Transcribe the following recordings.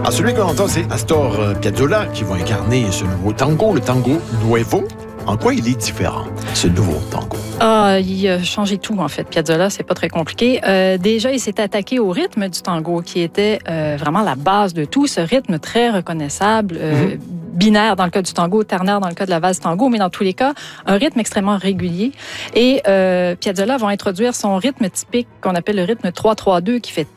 Ah, celui qu'on entend, c'est Astor Piazzolla qui va incarner ce nouveau tango, le tango nuevo. En quoi il est différent, ce nouveau tango? Il a changé tout, en fait. Piazzolla, c'est pas très compliqué. Déjà, il s'est attaqué au rythme du tango, qui était vraiment la base de tout. Ce rythme très reconnaissable, binaire dans le cas du tango, ternaire dans le cas de la valse tango, mais dans tous les cas, un rythme extrêmement régulier. Et Piazzolla va introduire son rythme typique qu'on appelle le rythme 3-3-2, qui fait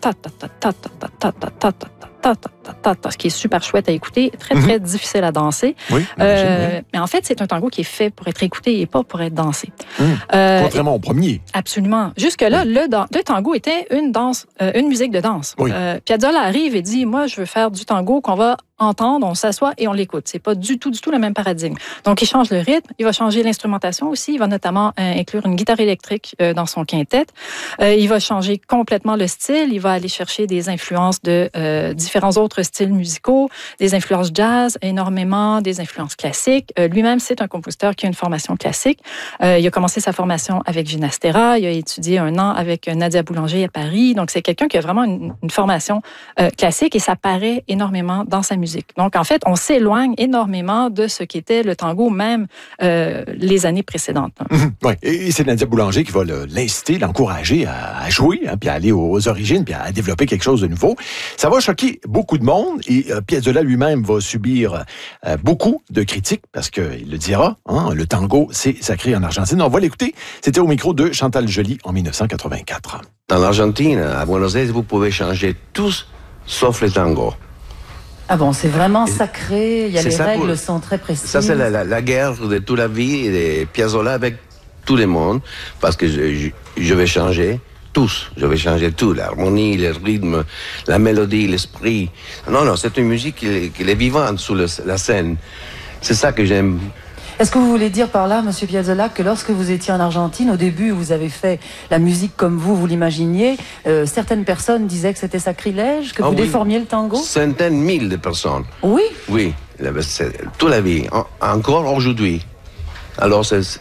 ce qui est super chouette à écouter, très difficile à danser. Oui, mais en fait, c'est un tango qui est fait pour être écouté et pas pour être dansé. Contrairement au premier. Absolument. Jusque-là, le tango était une musique de danse. Oui. Piazzolla arrive et dit, moi, je veux faire du tango qu'on va entendre, on s'assoit et on l'écoute. C'est pas du tout le même paradigme. Donc, il change le rythme, il va changer l'instrumentation aussi. Il va notamment inclure une guitare électrique dans son quintet. Il va changer complètement le style. Il va aller chercher des influences de différents autres styles musicaux, des influences jazz, énormément, des influences classiques. Lui-même, c'est un compositeur qui a une formation classique. Il a commencé sa formation avec Ginastera. Il a étudié 1 an avec Nadia Boulanger à Paris. Donc, c'est quelqu'un qui a vraiment une formation classique et ça paraît énormément dans sa musique. Donc, en fait, on s'éloigne énormément de ce qu'était le tango, même les années précédentes. Oui, et c'est Nadia Boulanger qui va l'inciter, l'encourager à jouer, puis à aller aux origines, puis à développer quelque chose de nouveau. Ça va choquer beaucoup de monde et Piazzolla lui-même va subir beaucoup de critiques parce qu'il le dira, le tango, c'est sacré en Argentine. On va l'écouter. C'était au micro de Chantal Joly en 1984. Dans l'Argentine, à Buenos Aires, vous pouvez changer tous sauf le tango. Ah bon, c'est vraiment sacré, les règles sont très précises. Ça, c'est la guerre de toute la vie de Piazzolla avec tout le monde, parce que je vais changer tous, je vais changer tout, l'harmonie, le rythme, la mélodie, l'esprit. Non, c'est une musique qui est vivante sur la scène. C'est ça que j'aime. Est-ce que vous voulez dire par là, Monsieur Piazzolla, que lorsque vous étiez en Argentine, au début, vous avez fait la musique comme vous l'imaginiez, certaines personnes disaient que c'était sacrilège, que vous déformiez le tango? Centaines, mille de personnes. Oui? Oui, toute la vie, encore aujourd'hui. Alors,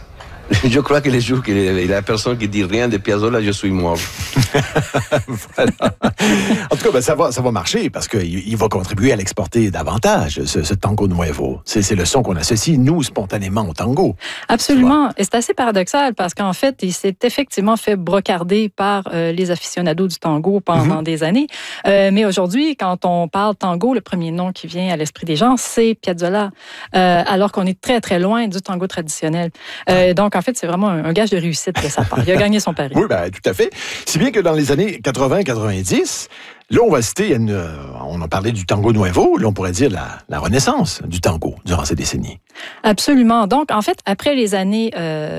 je crois que les jours qu'il y a la personne qui dit rien de Piazzolla, je suis mort. Voilà. En tout cas, ça va marcher parce qu'il va contribuer à l'exporter davantage, ce tango nuevo. C'est le son qu'on associe, nous, spontanément au tango. Absolument. Et c'est assez paradoxal parce qu'en fait, il s'est effectivement fait brocarder par les aficionados du tango pendant des années. Mais aujourd'hui, quand on parle tango, le premier nom qui vient à l'esprit des gens, c'est Piazzolla. Alors qu'on est très loin du tango traditionnel. Donc, en fait, c'est vraiment un gage de réussite de sa part. Il a gagné son pari. Oui, tout à fait. Si bien que dans les années 80-90, là, on va citer, on a parlé du tango nuevo, là, on pourrait dire la renaissance du tango durant ces décennies. Absolument. Donc, en fait, après les années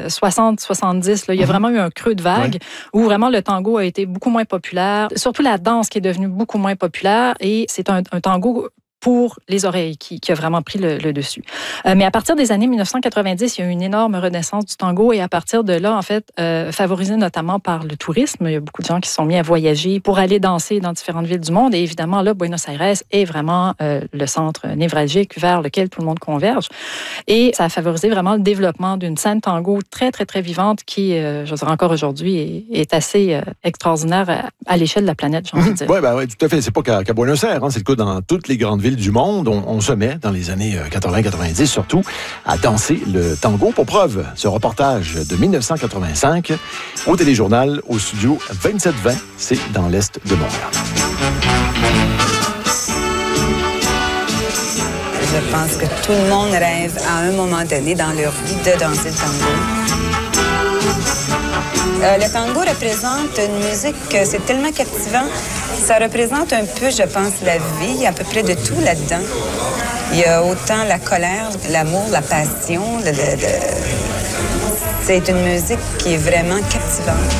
60-70, il y a vraiment eu un creux de vague où vraiment le tango a été beaucoup moins populaire, surtout la danse qui est devenue beaucoup moins populaire et c'est un tango pour les oreilles qui a vraiment pris le dessus. Mais à partir des années 1990, il y a eu une énorme renaissance du tango et à partir de là, en fait, favorisé notamment par le tourisme, il y a beaucoup de gens qui se sont mis à voyager pour aller danser dans différentes villes du monde et évidemment, là, Buenos Aires est vraiment le centre névralgique vers lequel tout le monde converge et ça a favorisé vraiment le développement d'une scène tango très vivante qui, je dirais encore aujourd'hui, est assez extraordinaire à l'échelle de la planète, j'ai envie de dire. Oui, tout à fait. C'est pas qu'à Buenos Aires, c'est le cas dans toutes les grandes villes du monde. On se met, dans les années 80-90 surtout, à danser le tango. Pour preuve, ce reportage de 1985 au téléjournal, au studio 2720, c'est dans l'Est de Montréal. Je pense que tout le monde rêve à un moment donné dans leur vie de danser le tango. Le tango représente une musique, c'est tellement captivant. Ça représente un peu, je pense, la vie. Il y a à peu près de tout là-dedans. Il y a autant la colère, l'amour, la passion. C'est une musique qui est vraiment captivante.